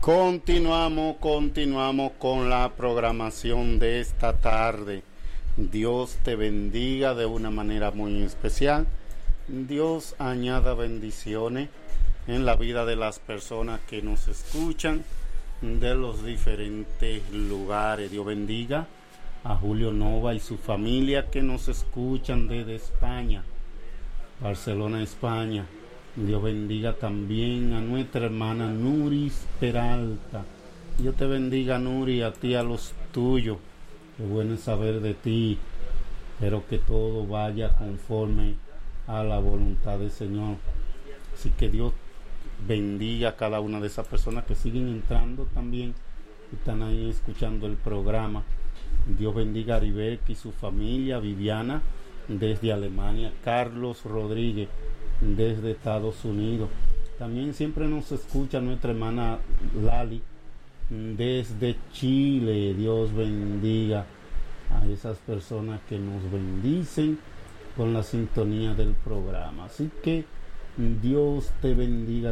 Continuamos con la programación de esta tarde. Dios te bendiga de una manera muy especial. Dios añada bendiciones en la vida de las personas que nos escuchan de los diferentes lugares. Dios bendiga a Julio Nova y su familia que nos escuchan desde España, Barcelona, España. Dios bendiga también a nuestra hermana Nuris Peralta. Dios te bendiga, Nuri, a ti, a los tuyos. Qué bueno es saber de ti. Espero que todo vaya conforme a la voluntad del Señor. Así que Dios bendiga a cada una de esas personas que siguen entrando también, que están ahí escuchando el programa. Dios bendiga a Ribeca y su familia, Viviana desde Alemania, Carlos Rodríguez desde Estados Unidos. También siempre nos escucha nuestra hermana Lali desde Chile. Dios bendiga a esas personas que nos bendicen con la sintonía del programa. Así que Dios te bendiga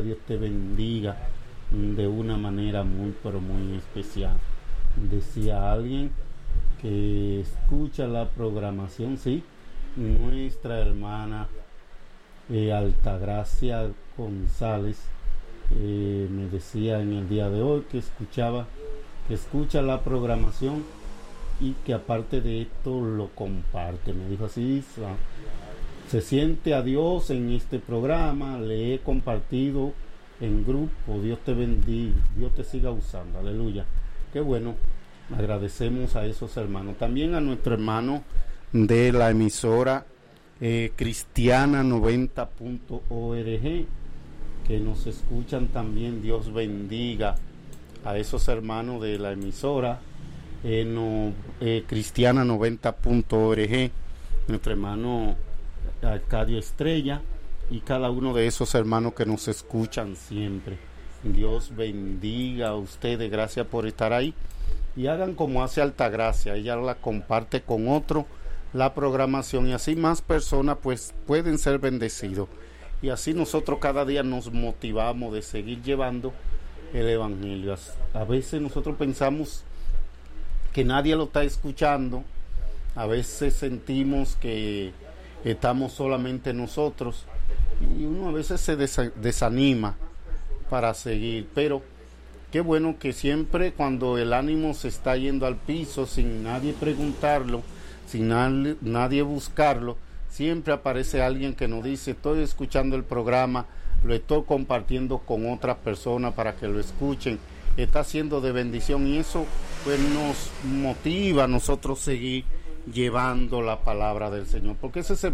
de una manera muy pero muy especial. Decía alguien que escucha la programación, sí, nuestra hermana Altagracia González me decía en el día de hoy que escucha la programación y que aparte de esto lo comparte. Me dijo así: se siente a Dios en este programa, le he compartido en grupo. Dios te bendiga, Dios te siga usando, aleluya. Qué bueno, agradecemos a esos hermanos. También a nuestro hermano de la emisora Cristiana 90.org que nos escuchan también. Dios bendiga a esos hermanos de la emisora Cristiana 90.org, nuestro hermano Arcadio Estrella y cada uno de esos hermanos que nos escuchan siempre. Dios bendiga a ustedes, gracias por estar ahí, y hagan como hace Altagracia, ella la comparte con otro la programación, y así más personas pues pueden ser bendecidos, y así nosotros cada día nos motivamos de seguir llevando el evangelio. A veces nosotros pensamos que nadie lo está escuchando, a veces sentimos que estamos solamente nosotros, y uno a veces se desanima para seguir, pero qué bueno que siempre cuando el ánimo se está yendo al piso, sin nadie preguntarlo, sin nadie buscarlo, siempre aparece alguien que nos dice: estoy escuchando el programa, lo estoy compartiendo con otras personas para que lo escuchen, está siendo de bendición, y eso pues nos motiva a nosotros seguir llevando la palabra del Señor, porque ese es el